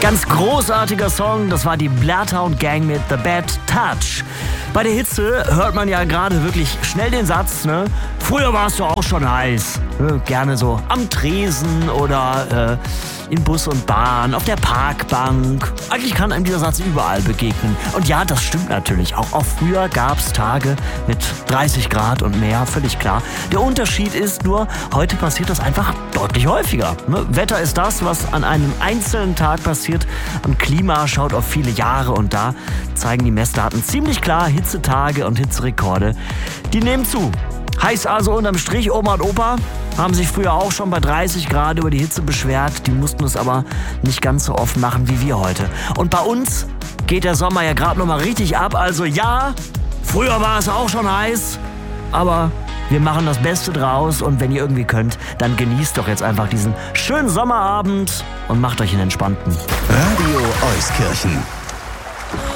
Ganz großartiger Song, das war die Bloodhound Gang mit The Bad Touch. Bei der Hitze hört man ja gerade wirklich schnell den Satz, ne? Früher warst du auch schon heiß. Gerne so am Tresen oder in Bus und Bahn, auf der Parkbank. Eigentlich kann einem dieser Satz überall begegnen. Und ja, das stimmt natürlich. Auch früher gab es Tage mit 30 Grad und mehr, völlig klar. Der Unterschied ist nur, heute passiert das einfach deutlich häufiger. Wetter ist das, was an einem einzelnen Tag passiert. Und Klima schaut auf viele Jahre und da zeigen die Messdaten ziemlich klar, Hitzetage und Hitzerekorde, die nehmen zu. Heißt also unterm Strich, Oma und Opa haben sich früher auch schon bei 30 Grad über die Hitze beschwert. Die mussten es aber nicht ganz so oft machen wie wir heute. Und bei uns geht der Sommer ja gerade noch mal richtig ab. Also ja, früher war es auch schon heiß, aber wir machen das Beste draus. Und wenn ihr irgendwie könnt, dann genießt doch jetzt einfach diesen schönen Sommerabend und macht euch einen entspannten. Radio Euskirchen.